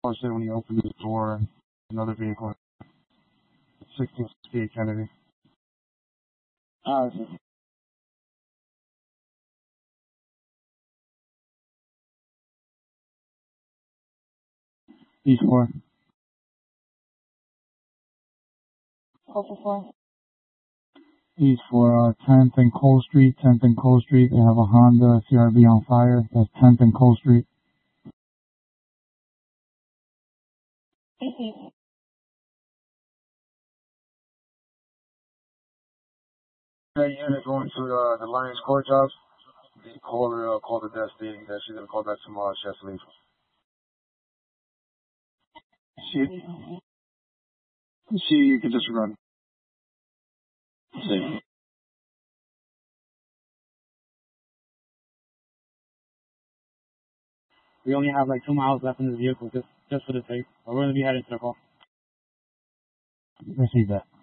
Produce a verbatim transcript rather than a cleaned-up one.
said when he opened the door, another vehicle, sixteen sixty-eight Kennedy. Oh, okay. East four. Four four. East for uh, tenth and Cole Street, tenth and Cole Street. They have a Honda C R V on fire. That's tenth and Cole Street. That unit going to uh, the Lions Court job. They call her, uh, call the desk stating that she's gonna call back tomorrow. She has to leave. She, she, you can disregard. See. We only have like two miles left in the vehicle just just for the sake. But we're gonna be heading to the call. Receive that.